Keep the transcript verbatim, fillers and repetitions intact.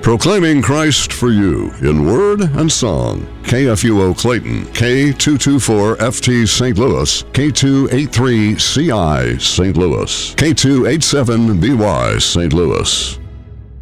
Proclaiming Christ for you in word and song. K F U O Clayton, K two twenty-four F T Saint Louis, K two eighty-three C I Saint Louis, K two eighty-seven B Y Saint Louis.